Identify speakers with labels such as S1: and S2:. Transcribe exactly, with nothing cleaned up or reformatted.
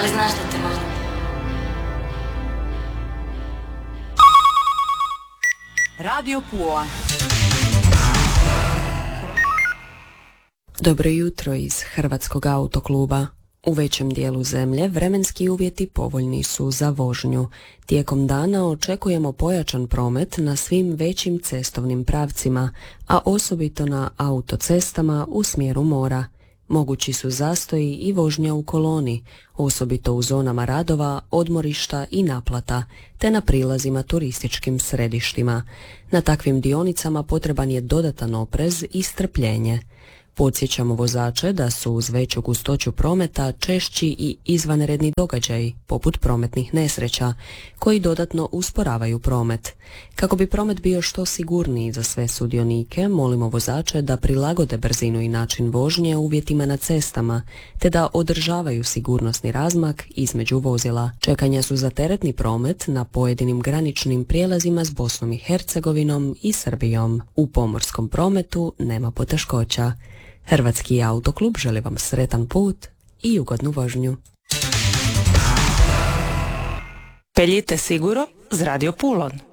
S1: li znaš da te volim?
S2: Radio Pula.
S3: Dobro jutro iz Hrvatskog autokluba. U većem dijelu zemlje vremenski uvjeti povoljni su za vožnju. Tijekom dana očekujemo pojačan promet na svim većim cestovnim pravcima, a osobito na autocestama u smjeru mora. Mogući su zastoji i vožnja u koloni, osobito u zonama radova, odmorišta i naplata, te na prilazima turističkim središtima. Na takvim dionicama potreban je dodatan oprez i strpljenje. Podsjećamo vozače da su uz veću gustoću prometa češći i izvanredni događaji, poput prometnih nesreća, koji dodatno usporavaju promet. Kako bi promet bio što sigurniji za sve sudionike, molimo vozače da prilagode brzinu i način vožnje uvjetima na cestama, te da održavaju sigurnosni razmak između vozila. Čekanja su za teretni promet na pojedinim graničnim prijelazima s Bosnom i Hercegovinom i Srbijom. U pomorskom prometu nema poteškoća. Hrvatski autoklub želi vam sretan put i ugodnu vožnju.
S2: Peljite siguro z Radio Pulon.